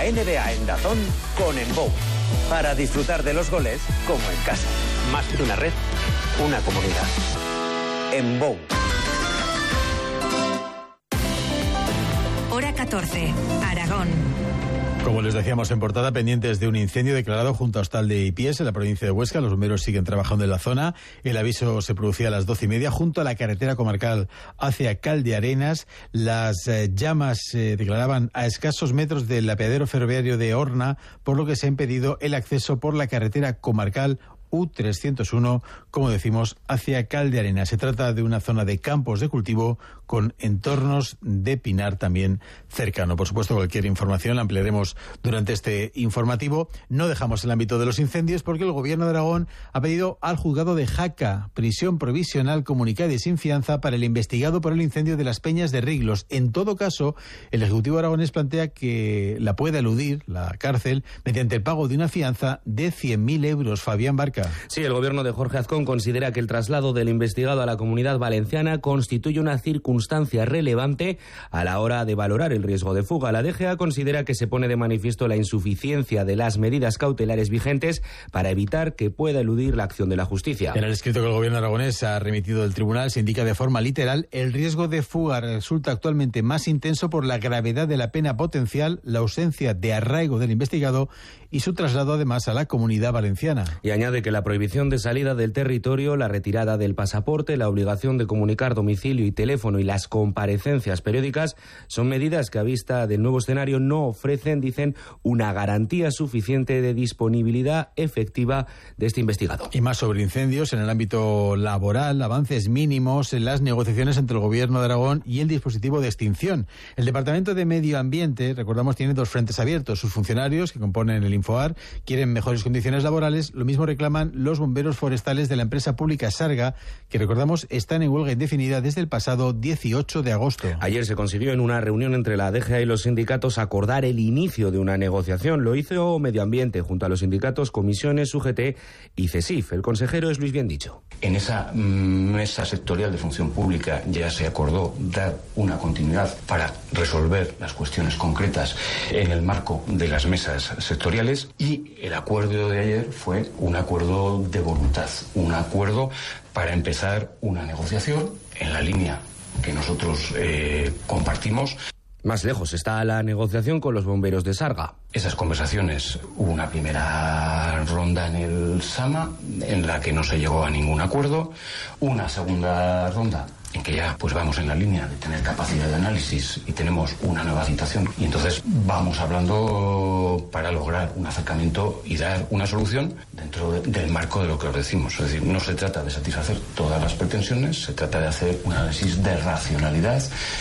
la NBA en DAZN con Embow, para disfrutar de los goles como en casa. Más que una red, una comunidad. Embow. Hora 14, Aragón. Como les decíamos en portada, pendientes de un incendio declarado junto a Hostal de Ipies, en la provincia de Huesca. Los bomberos siguen trabajando en la zona. El aviso se producía a las 12:30 junto a la carretera comarcal hacia Caldearenas. Las llamas se declaraban a escasos metros del apeadero ferroviario de Horna, por lo que se ha impedido el acceso por la carretera comarcal U301, como decimos, hacia Caldearenas. Se trata de una zona de campos de cultivo con entornos de pinar también cercano. Por supuesto, cualquier información la ampliaremos durante este informativo. No dejamos el ámbito de los incendios porque el Gobierno de Aragón ha pedido al juzgado de Jaca prisión provisional comunicada y sin fianza para el investigado por el incendio de las Peñas de Riglos. En todo caso, el Ejecutivo aragonés plantea que la pueda eludir, la cárcel, mediante el pago de una fianza de 100.000 euros. Fabián Barca. Sí, el gobierno de Jorge Azcón considera que el traslado del investigado a la Comunidad Valenciana constituye una circunstancia relevante a la hora de valorar el riesgo de fuga. La DGA considera que se pone de manifiesto la insuficiencia de las medidas cautelares vigentes para evitar que pueda eludir la acción de la justicia. En el escrito que el gobierno aragonés ha remitido al tribunal se indica de forma literal: el riesgo de fuga resulta actualmente más intenso por la gravedad de la pena potencial, la ausencia de arraigo del investigado y su traslado además a la Comunidad Valenciana. Y añade que la prohibición de salida del territorio, la retirada del pasaporte, la obligación de comunicar domicilio y teléfono y las comparecencias periódicas son medidas que a vista del nuevo escenario no ofrecen, dicen, una garantía suficiente de disponibilidad efectiva de este investigado. Y más sobre incendios en el ámbito laboral, avances mínimos en las negociaciones entre el Gobierno de Aragón y el dispositivo de extinción. El Departamento de Medio Ambiente, recordamos, tiene dos frentes abiertos. Sus funcionarios, que componen el Infoar, quieren mejores condiciones laborales. Lo mismo reclaman los bomberos forestales de la empresa pública Sarga, que recordamos están en huelga indefinida desde el pasado 18 de agosto. Ayer se consiguió en una reunión entre la DGA y los sindicatos acordar el inicio de una negociación. Lo hizo Medio Ambiente junto a los sindicatos, comisiones, UGT y CESIF. El consejero es Luis Biendicho. En esa mesa sectorial de función pública ya se acordó dar una continuidad para resolver las cuestiones concretas en el marco de las mesas sectoriales, y el acuerdo de ayer fue un acuerdo de voluntad, un acuerdo para empezar una negociación en la línea que nosotros compartimos. Más lejos está la negociación con los bomberos de Sarga. Esas conversaciones, hubo una primera ronda en el SAMA en la que no se llegó a ningún acuerdo, una segunda ronda en que ya pues vamos en la línea de tener capacidad de análisis y tenemos una nueva citación, y entonces vamos hablando para lograr un acercamiento y dar una solución dentro del marco de lo que os decimos. Es decir, no se trata de satisfacer todas las pretensiones, se trata de hacer un análisis de racionalidad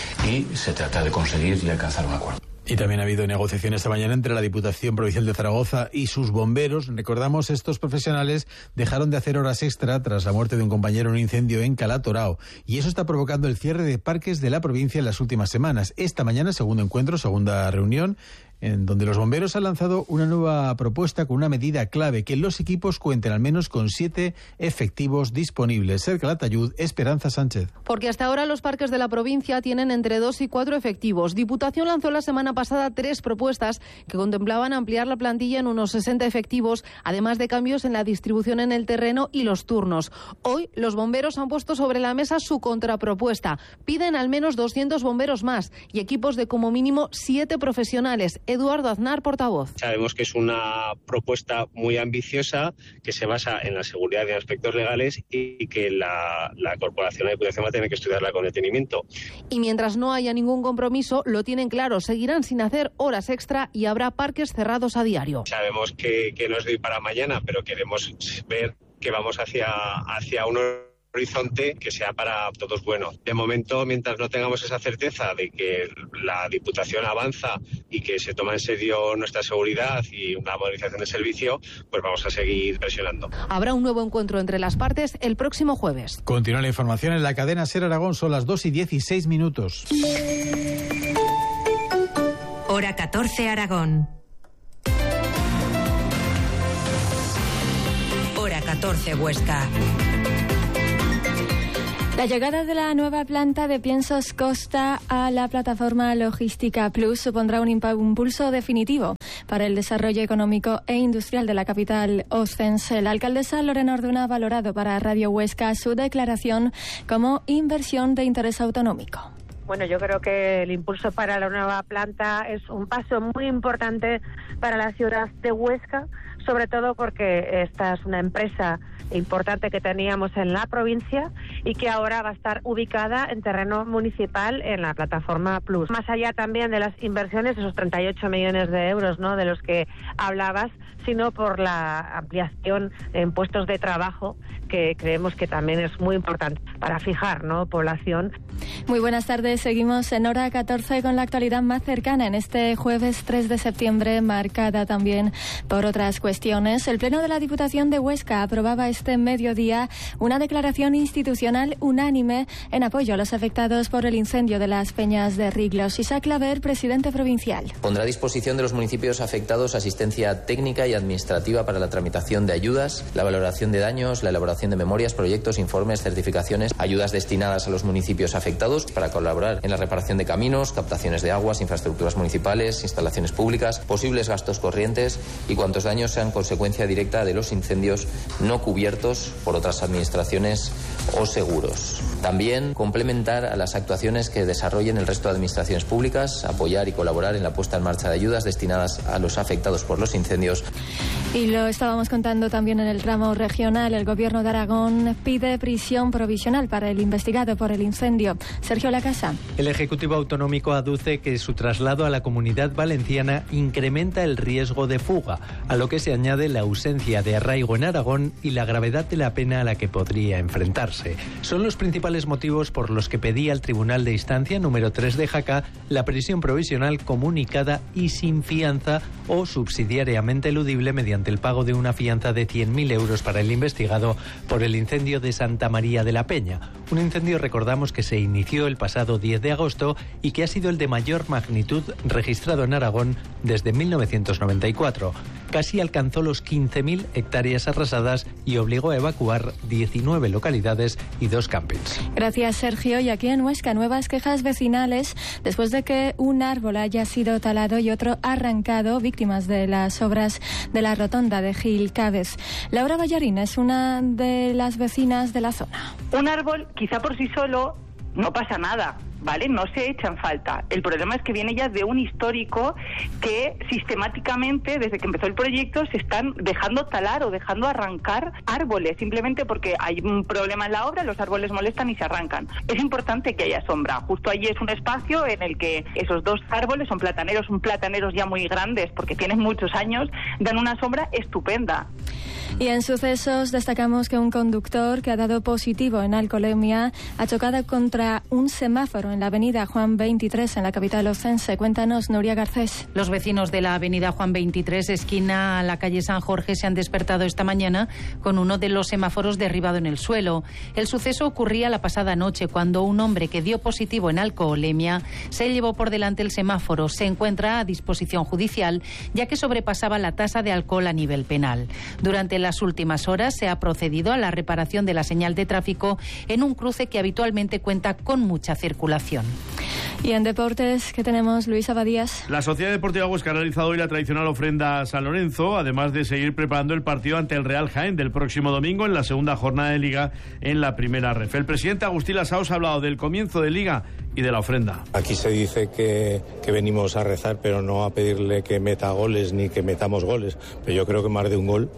y se trata de conseguir y alcanzar un acuerdo. Y también ha habido negociaciones esta mañana entre la Diputación Provincial de Zaragoza y sus bomberos. Recordamos, estos profesionales dejaron de hacer horas extra tras la muerte de un compañero en un incendio en Calatorao. Y eso está provocando el cierre de parques de la provincia en las últimas semanas. Esta mañana, segundo encuentro, segunda reunión, en donde los bomberos han lanzado una nueva propuesta con una medida clave: que los equipos cuenten al menos con 7 efectivos disponibles. Ser Calatayud, Esperanza Sánchez. Porque hasta ahora los parques de la provincia tienen entre 2 y 4 efectivos. Diputación lanzó la semana pasada 3 propuestas que contemplaban ampliar la plantilla en unos 60 efectivos, además de cambios en la distribución en el terreno y los turnos. Hoy los bomberos han puesto sobre la mesa su contrapropuesta. Piden al menos 200 bomberos más y equipos de como mínimo 7 profesionales. Eduardo Aznar, portavoz. Sabemos que es una propuesta muy ambiciosa que se basa en la seguridad de aspectos legales y que la Corporación de Diputación va a tener que estudiarla con detenimiento. Y mientras no haya ningún compromiso, lo tienen claro, seguirán sin hacer horas extra y habrá parques cerrados a diario. Sabemos que no es de hoy para mañana, pero queremos ver que vamos hacia un horizonte que sea para todos bueno. De momento, mientras no tengamos esa certeza de que la Diputación avanza y que se toma en serio nuestra seguridad y una modernización del servicio, pues vamos a seguir presionando. Habrá un nuevo encuentro entre las partes el próximo jueves. Continúa la información en la cadena SER Aragón, son las 2:16. Hora 14, Aragón. Hora 14, Huesca. La llegada de la nueva planta de piensos Costa a la plataforma Logística Plus supondrá un impulso definitivo para el desarrollo económico e industrial de la capital ocense. La alcaldesa Lorena Orduna ha valorado para Radio Huesca su declaración como inversión de interés autonómico. Bueno, yo creo que el impulso para la nueva planta es un paso muy importante para la ciudad de Huesca, sobre todo porque esta es una empresa importante que teníamos en la provincia y que ahora va a estar ubicada en terreno municipal en la plataforma Plus. Más allá también de las inversiones, esos 38 millones de euros, ¿no?, de los que hablabas, sino por la ampliación en puestos de trabajo, que creemos que también es muy importante para fijar, ¿no?, población. Muy buenas tardes, seguimos en Hora 14 con la actualidad más cercana en este jueves 3 de septiembre, marcada también por otras cuestiones. El Pleno de la Diputación de Huesca aprobaba este mediodía una declaración institucional unánime en apoyo a los afectados por el incendio de las Peñas de Riglos. Isaac Claver, presidente provincial. Pondrá a disposición de los municipios afectados asistencia técnica y administrativa para la tramitación de ayudas, la valoración de daños, la elaboración de memorias, proyectos, informes, certificaciones, ayudas destinadas a los municipios afectados para colaborar en la reparación de caminos, captaciones de aguas, infraestructuras municipales, instalaciones públicas, posibles gastos corrientes y cuantos daños sean consecuencia directa de los incendios no cubiertos por otras administraciones o seguros. También complementar a las actuaciones que desarrollen el resto de administraciones públicas, apoyar y colaborar en la puesta en marcha de ayudas destinadas a los afectados por los incendios. Y lo estábamos contando también en el tramo regional. El Gobierno de Aragón pide prisión provisional para el investigado por el incendio. Sergio Lacasa. El Ejecutivo Autonómico aduce que su traslado a la Comunidad Valenciana incrementa el riesgo de fuga, a lo que se añade la ausencia de arraigo en Aragón y la gravedad de la pena a la que podría enfrentarse. Son los principales motivos por los que pedía al Tribunal de Instancia número 3 de Jaca la prisión provisional comunicada y sin fianza o subsidiariamente eludible mediante el pago de una fianza de 100.000 euros para el investigado por el incendio de Santa María de la Peña. Un incendio, recordamos, que se inició el pasado 10 de agosto y que ha sido el de mayor magnitud registrado en Aragón desde 1994. Casi alcanzó los 15.000 hectáreas arrasadas y obligó a evacuar 19 localidades y 2 campings. Gracias, Sergio. Y aquí en Huesca, nuevas quejas vecinales después de que un árbol haya sido talado y otro arrancado, víctimas de las obras de la rotonda de Gil Cávez. Laura Ballarín es una de las vecinas de la zona. Un árbol, quizá por sí solo, no pasa nada, ¿vale? No se echan falta. El problema es que viene ya de un histórico que sistemáticamente, desde que empezó el proyecto, se están dejando talar o dejando arrancar árboles, simplemente porque hay un problema en la obra, los árboles molestan y se arrancan. Es importante que haya sombra. Justo allí es un espacio en el que esos 2 árboles son plataneros ya muy grandes, porque tienen muchos años, dan una sombra estupenda. Y en sucesos destacamos que un conductor que ha dado positivo en alcoholemia ha chocado contra un semáforo en la avenida Juan 23 en la capital ocense. Cuéntanos, Nuria Garcés. Los vecinos de la avenida Juan 23, esquina a la calle San Jorge, se han despertado esta mañana con uno de los semáforos derribado en el suelo. El suceso ocurría la pasada noche cuando un hombre que dio positivo en alcoholemia se llevó por delante el semáforo. Se encuentra a disposición judicial ya que sobrepasaba la tasa de alcohol a nivel penal. Durante las últimas horas se ha procedido a la reparación de la señal de tráfico en un cruce que habitualmente cuenta con mucha circulación. Y en deportes, ¿qué tenemos, Luis Abadías? La Sociedad Deportiva Huesca ha realizado hoy la tradicional ofrenda a San Lorenzo, además de seguir preparando el partido ante el Real Jaén del próximo domingo en la segunda jornada de Liga en la primera ref. El presidente Agustín Lasaos ha hablado del comienzo de Liga y de la ofrenda. Aquí se dice que venimos a rezar, pero no a pedirle que meta goles ni que metamos goles. Pero yo creo que más de un gol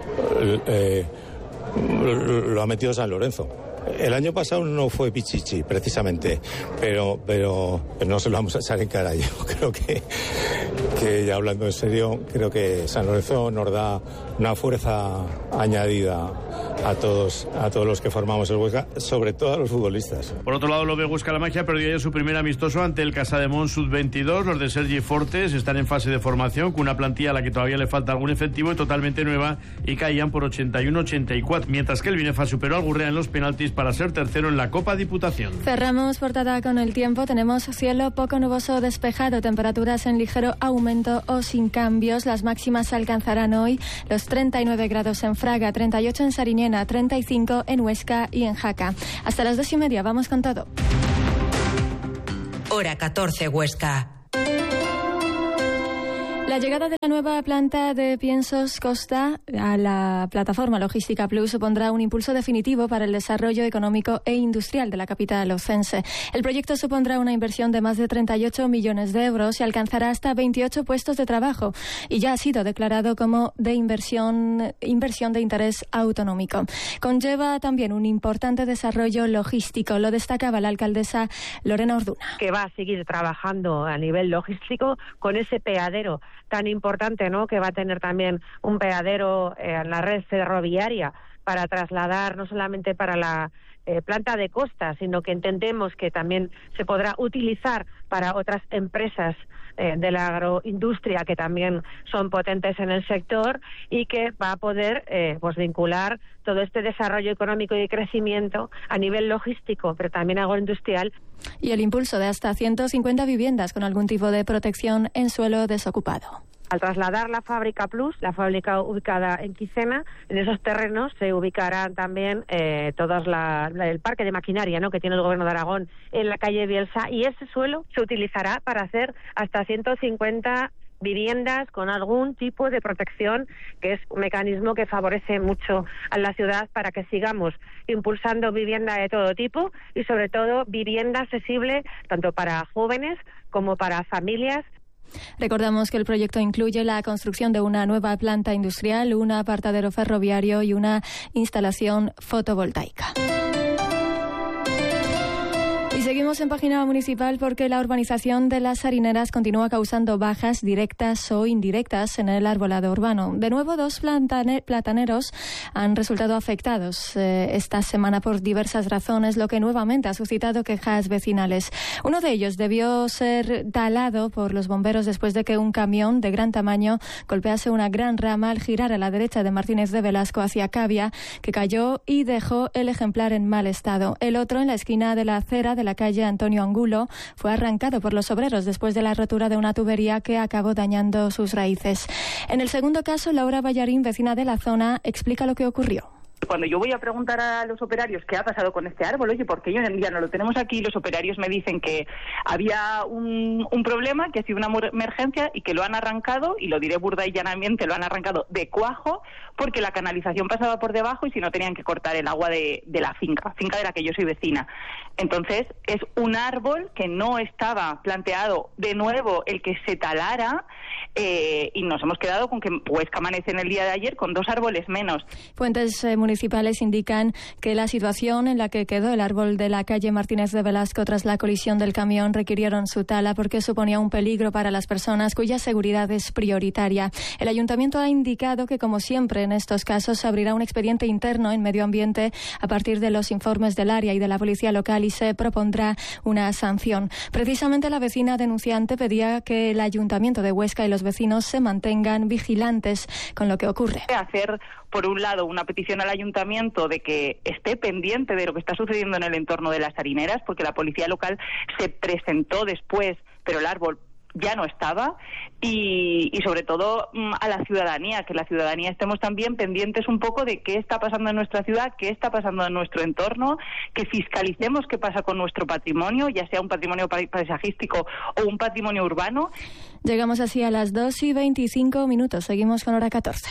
lo ha metido San Lorenzo. El año pasado no fue Pichichi, precisamente, pero no se lo vamos a echar en cara. Yo creo que ya hablando en serio, creo que San Lorenzo nos da una fuerza añadida a todos los que formamos el Huesca, sobre todo a los futbolistas. Por otro lado, lo ve Huesca La Magia, perdió ya su primer amistoso ante el Casademont Sub-22. Los de Sergi Fortes están en fase de formación, con una plantilla a la que todavía le falta algún efectivo y totalmente nueva, y caían por 81-84, mientras que el Binefa superó al Gurrea en los penaltis para ser tercero en la Copa Diputación. Cerramos portada con el tiempo. Tenemos cielo poco nuboso despejado, temperaturas en ligero aumento o sin cambios. Las máximas alcanzarán hoy los 39 grados en Fraga, 38 en Sariñena, 35 en Huesca y en Jaca. Hasta las 2:30, vamos con todo. Hora 14, Huesca. La llegada de la nueva planta de piensos Costa a la plataforma Logística Plus supondrá un impulso definitivo para el desarrollo económico e industrial de la capital ocense. El proyecto supondrá una inversión de más de 38 millones de euros y alcanzará hasta 28 puestos de trabajo y ya ha sido declarado como de inversión de interés autonómico. Conlleva también un importante desarrollo logístico, lo destacaba la alcaldesa Lorena Orduna. Que va a seguir trabajando a nivel logístico con ese peadero tan importante, ¿no?, que va a tener también un peadero en la red ferroviaria para trasladar, no solamente para la planta de Costa, sino que entendemos que también se podrá utilizar para otras empresas de la agroindustria que también son potentes en el sector y que va a poder pues vincular todo este desarrollo económico y de crecimiento a nivel logístico, pero también agroindustrial. Y el impulso de hasta 150 viviendas con algún tipo de protección en suelo desocupado. Al trasladar la fábrica Plus, la fábrica ubicada en Quicena, en esos terrenos se ubicarán también el parque de maquinaria, ¿no?, que tiene el Gobierno de Aragón en la calle Bielsa, y ese suelo se utilizará para hacer hasta 150 viviendas con algún tipo de protección, que es un mecanismo que favorece mucho a la ciudad para que sigamos impulsando vivienda de todo tipo y sobre todo vivienda accesible tanto para jóvenes como para familias. Recordamos que el proyecto incluye la construcción de una nueva planta industrial, un apartadero ferroviario y una instalación fotovoltaica. Y seguimos en página municipal porque la urbanización de las Harineras continúa causando bajas directas o indirectas en el arbolado urbano. De nuevo, 2 plataneros han resultado afectados esta semana por diversas razones, lo que nuevamente ha suscitado quejas vecinales. Uno de ellos debió ser talado por los bomberos después de que un camión de gran tamaño golpease una gran rama al girar a la derecha de Martínez de Velasco hacia Cavia, que cayó y dejó el ejemplar en mal estado. El otro, en la esquina de la acera de la calle Antonio Angulo, fue arrancado por los obreros después de la rotura de una tubería que acabó dañando sus raíces. En el segundo caso, Laura Ballarín, vecina de la zona, explica lo que ocurrió. Cuando yo voy a preguntar a los operarios qué ha pasado con este árbol, oye, porque ellos ya no lo tenemos aquí, los operarios me dicen que había un problema, que ha sido una emergencia y que lo han arrancado, y lo diré burda y llanamente, lo han arrancado de cuajo porque la canalización pasaba por debajo y si no tenían que cortar el agua de la finca de la que yo soy vecina. Entonces, es un árbol que no estaba planteado de nuevo el que se talara y nos hemos quedado con que Huesca amanece en el día de ayer con 2 árboles menos. Fuentes municipales indican que la situación en la que quedó el árbol de la calle Martínez de Velasco tras la colisión del camión requirieron su tala porque suponía un peligro para las personas cuya seguridad es prioritaria. El ayuntamiento ha indicado que, como siempre en estos casos, se abrirá un expediente interno en medio ambiente a partir de los informes del área y de la policía local y se propondrá una sanción. Precisamente la vecina denunciante pedía que el ayuntamiento de Huesca y los vecinos se mantengan vigilantes con lo que ocurre. Hacer, por un lado, una petición al ayuntamiento de que esté pendiente de lo que está sucediendo en el entorno de las harineras, porque la policía local se presentó después, pero el árbol ya no estaba, y sobre todo a la ciudadanía, que la ciudadanía estemos también pendientes un poco de qué está pasando en nuestra ciudad, qué está pasando en nuestro entorno, que fiscalicemos qué pasa con nuestro patrimonio, ya sea un patrimonio paisajístico o un patrimonio urbano. Llegamos así a las 2:25. Seguimos con Hora 14.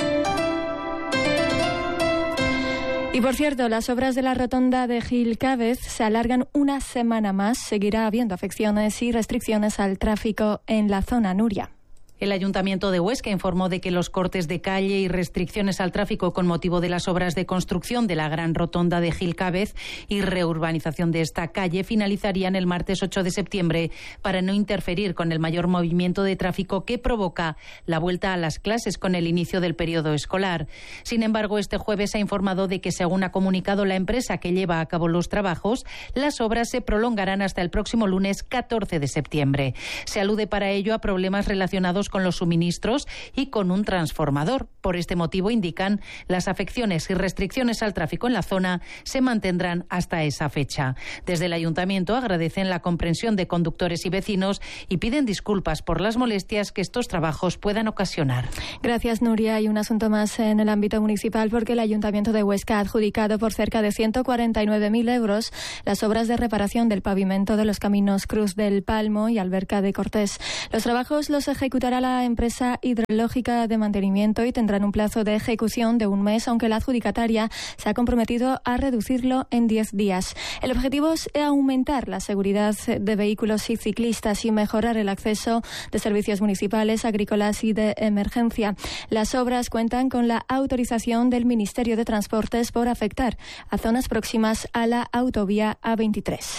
Y por cierto, las obras de la rotonda de Gil Cávez se alargan una semana más. Seguirá habiendo afecciones y restricciones al tráfico en la zona, Nuria. El Ayuntamiento de Huesca informó de que los cortes de calle y restricciones al tráfico con motivo de las obras de construcción de la gran rotonda de Gil Cávez y reurbanización de esta calle finalizarían el martes 8 de septiembre para no interferir con el mayor movimiento de tráfico que provoca la vuelta a las clases con el inicio del periodo escolar. Sin embargo, este jueves se ha informado de que, según ha comunicado la empresa que lleva a cabo los trabajos, las obras se prolongarán hasta el próximo lunes 14 de septiembre. Se alude para ello a problemas relacionados con los suministros y con un transformador. Por este motivo, indican, las afecciones y restricciones al tráfico en la zona se mantendrán hasta esa fecha. Desde el Ayuntamiento agradecen la comprensión de conductores y vecinos y piden disculpas por las molestias que estos trabajos puedan ocasionar. Gracias, Nuria. Y un asunto más en el ámbito municipal, porque el Ayuntamiento de Huesca ha adjudicado por cerca de 149.000 euros las obras de reparación del pavimento de los caminos Cruz del Palmo y Alberca de Cortés. Los trabajos los ejecutará a la empresa hidrológica de mantenimiento y tendrán un plazo de ejecución de 1 mes, aunque la adjudicataria se ha comprometido a reducirlo en 10 días. El objetivo es aumentar la seguridad de vehículos y ciclistas y mejorar el acceso de servicios municipales, agrícolas y de emergencia. Las obras cuentan con la autorización del Ministerio de Transportes por afectar a zonas próximas a la autovía A23.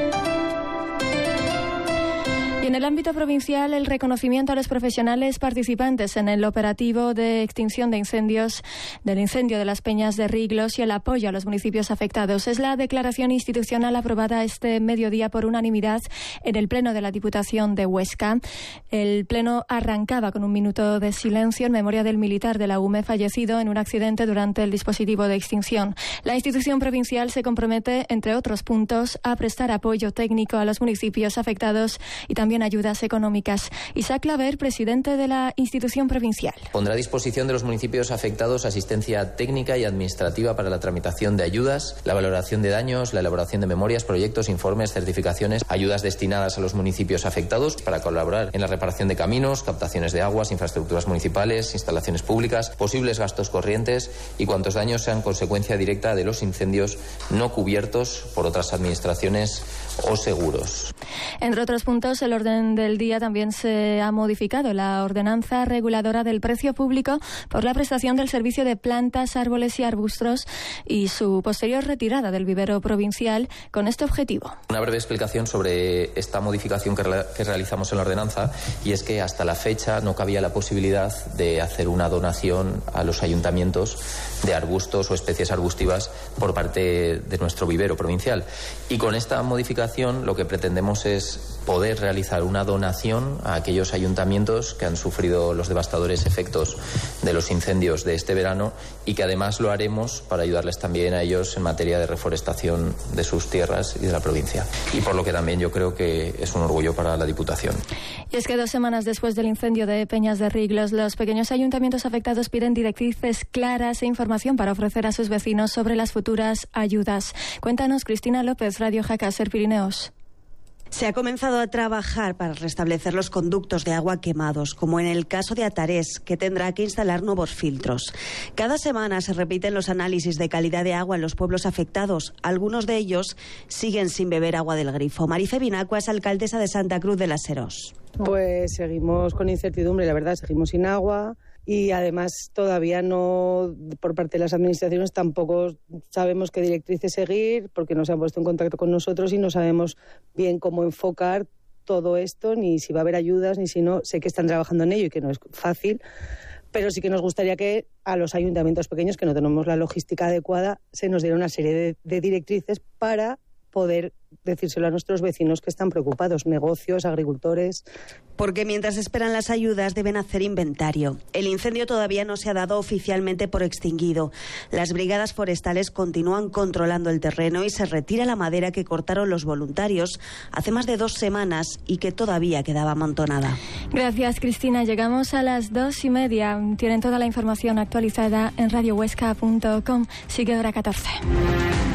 Y en el ámbito provincial, el reconocimiento a los profesionales participantes en el operativo de extinción de incendios del incendio de las Peñas de Riglos y el apoyo a los municipios afectados. Es la declaración institucional aprobada este mediodía por unanimidad en el Pleno de la Diputación de Huesca. El Pleno arrancaba con un minuto de silencio en memoria del militar de la UME fallecido en un accidente durante el dispositivo de extinción. La institución provincial se compromete, entre otros puntos, a prestar apoyo técnico a los municipios afectados y también ayudas económicas. Isaac Claver, presidente de la institución provincial. Pondrá a disposición de los municipios afectados asistencia técnica y administrativa para la tramitación de ayudas, la valoración de daños, la elaboración de memorias, proyectos, informes, certificaciones, ayudas destinadas a los municipios afectados para colaborar en la reparación de caminos, captaciones de aguas, infraestructuras municipales, instalaciones públicas, posibles gastos corrientes y cuantos daños sean consecuencia directa de los incendios no cubiertos por otras administraciones o seguros. Entre otros puntos, el orden del día también se ha modificado la ordenanza reguladora del precio público por la prestación del servicio de plantas, árboles y arbustos y su posterior retirada del vivero provincial con este objetivo. Una breve explicación sobre esta modificación que realizamos en la ordenanza, y es que hasta la fecha no cabía la posibilidad de hacer una donación a los ayuntamientos de arbustos o especies arbustivas por parte de nuestro vivero provincial. Y con esta modificación lo que pretendemos es poder realizar una donación a aquellos ayuntamientos que han sufrido los devastadores efectos de los incendios de este verano y que además lo haremos para ayudarles también a ellos en materia de reforestación de sus tierras y de la provincia. Y por lo que también yo creo que es un orgullo para la Diputación. Y es que 2 semanas después del incendio de Peñas de Riglos, los pequeños ayuntamientos afectados piden directrices claras e información para ofrecer a sus vecinos sobre las futuras ayudas. Cuéntanos, Cristina López, Radio Jaca, Ser Pirineos. Se ha comenzado a trabajar para restablecer los conductos de agua quemados, como en el caso de Atarés, que tendrá que instalar nuevos filtros. Cada semana se repiten los análisis de calidad de agua en los pueblos afectados. Algunos de ellos siguen sin beber agua del grifo. Marife Binacua es alcaldesa de Santa Cruz de las Serós. Pues seguimos con incertidumbre, la verdad, seguimos sin agua. Y además todavía no, por parte de las administraciones, tampoco sabemos qué directrices seguir porque no se han puesto en contacto con nosotros y no sabemos bien cómo enfocar todo esto, ni si va a haber ayudas, ni si no. Sé que están trabajando en ello y que no es fácil, pero sí que nos gustaría que a los ayuntamientos pequeños, que no tenemos la logística adecuada, se nos diera una serie de directrices para poder decírselo a nuestros vecinos que están preocupados, negocios, agricultores. Porque mientras esperan las ayudas deben hacer inventario. El incendio todavía no se ha dado oficialmente por extinguido. Las brigadas forestales continúan controlando el terreno y se retira la madera que cortaron los voluntarios hace más de 2 semanas y que todavía quedaba amontonada. Gracias, Cristina. Llegamos a las 2:30. Tienen toda la información actualizada en radiohuesca.com. Sigue Hora 14.